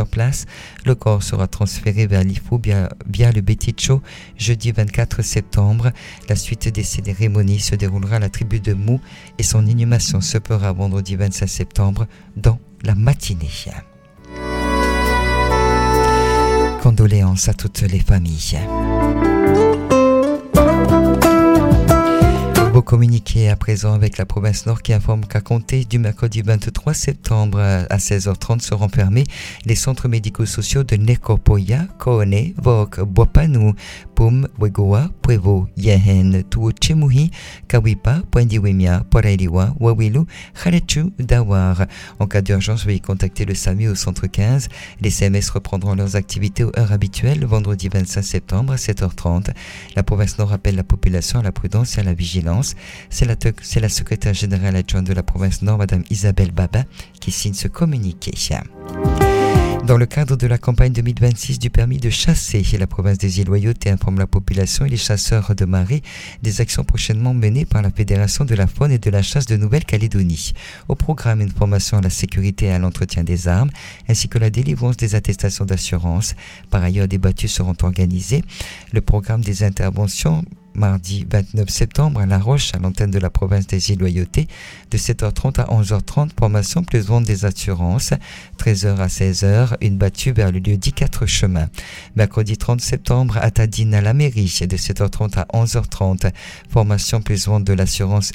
sur place. Le corps sera transféré vers l'IFO via le Beticho jeudi 24 septembre. La suite des cérémonies se déroulera à la tribu de Mou et son inhumation se fera vendredi 25 septembre dans la matinée. Condoléances à toutes les familles. Beau communiqué à présent avec la province Nord qui informe qu'à compter du mercredi 23 septembre à 16h30 seront fermés les centres médico-sociaux de Nekopoya, Koone, Vok, Boapanu, Pum, Wegoa, Puevo, Yehen, Tuuchemuhi, Kawipa, Puendiwemia, Porailiwa, Wawilu, Kharechu, Dawar. En cas d'urgence, veuillez contacter le SAMU au centre 15. Les CMS reprendront leurs activités aux heures habituelles vendredi 25 septembre à 7h30. La province Nord appelle la population à la prudence et à la vigilance. C'est la secrétaire générale adjointe de la province Nord, Madame Isabelle Baba, qui signe ce communiqué. Dans le cadre de la campagne 2026 du permis de chasser, la province des îles Loyauté informe la population et les chasseurs de marée des actions prochainement menées par la Fédération de la faune et de la chasse de Nouvelle-Calédonie. Au programme, une formation à la sécurité et à l'entretien des armes, ainsi que la délivrance des attestations d'assurance. Par ailleurs, des battues seront organisées. Le programme des interventions mardi 29 septembre à La Roche, à l'antenne de la province des îles Loyauté, de 7h30 à 11h30, formation plus vente des assurances, 13h à 16h, une battue vers le lieu dit 4 chemins. Mercredi 30 septembre à Tadine à la mairie, de 7h30 à 11h30, formation plus vente de l'assurance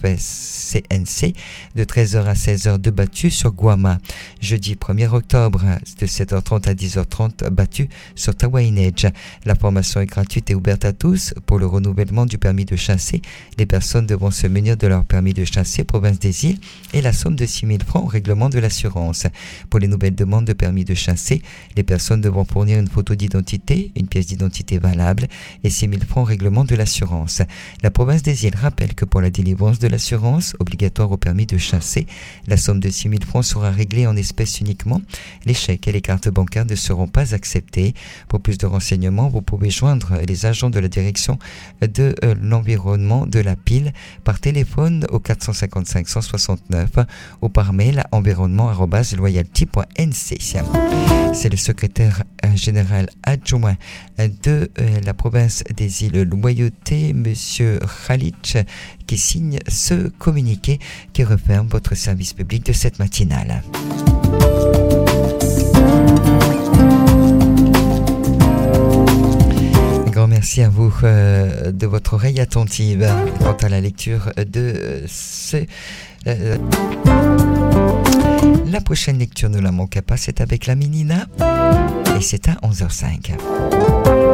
FFS-CNC, de 13h à 16h, de battue sur Guama. Jeudi 1er octobre, de 7h30 à 10h30, battue sur Tawainej. La formation est gratuite et ouverte à tous. Pour le renouvellement du permis de chasser, les personnes devront se munir de leur permis de chasser province des îles et la somme de 6 000 francs au règlement de l'assurance. Pour les nouvelles demandes de permis de chasser, les personnes devront fournir une photo d'identité, une pièce d'identité valable et 6 000 francs au règlement de l'assurance. La province des îles rappelle que pour la délivrance de l'assurance obligatoire au permis de chasser, la somme de 6 000 francs sera réglée en espèces uniquement. Les chèques et les cartes bancaires ne seront pas acceptés. Pour plus de renseignements, vous pouvez joindre les agents de la direction de l'environnement de la pile par téléphone au 455 169 ou par mail à environnement@loyalty.nc. C'est le secrétaire général adjoint de la province des îles Loyauté, Monsieur Khalitch, qui signe ce communiqué qui referme votre service public de cette matinale. Merci à vous de votre oreille attentive quant à la lecture de la prochaine lecture, ne la manquez pas, c'est avec la Minina et c'est à 11h05.